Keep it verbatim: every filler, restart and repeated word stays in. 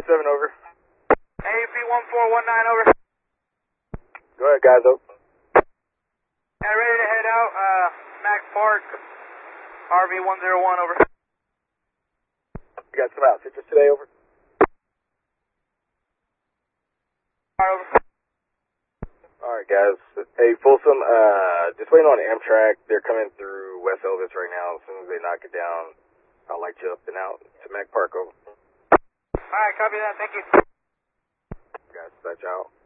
seven over. A P one four one nine over. Go ahead, guys. Over. And ready to head out, uh, Mac Park, R V one zero one over. You got some out. Citrus today, over. Over. Alright, guys. Hey, Folsom, uh, just waiting on Amtrak. They're coming through West Elvis right now. As soon as they knock it down, I'll light you up and out to Mac Park, over. Alright, copy that. Thank you. Guys, dispatch out.